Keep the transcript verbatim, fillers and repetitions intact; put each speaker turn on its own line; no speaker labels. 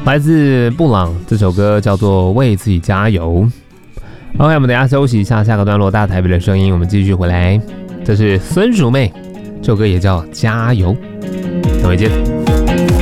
来自布朗，这首歌叫做《为自己加油》。OK， 我们等一下休息一下，下个段落大台北的声音，我们继续回来。这是孙淑妹，这首歌也叫《加油》，等会见。